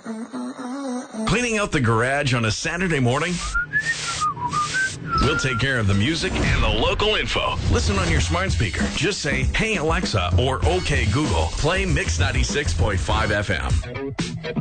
Cleaning out the garage on a Saturday morning? We'll take care of the music and the local info. Listen on your smart speaker. Just say, "Hey Alexa," or "Okay Google, play Mix 96.5 FM."